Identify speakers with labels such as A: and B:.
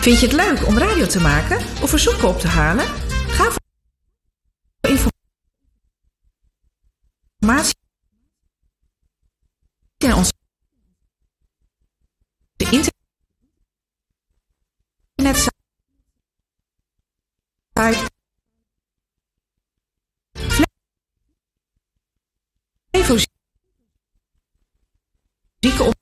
A: Vind je het leuk om radio te maken of verzoeken op te halen? Ga voor informatie naar onze internetsite Flevo Zieke op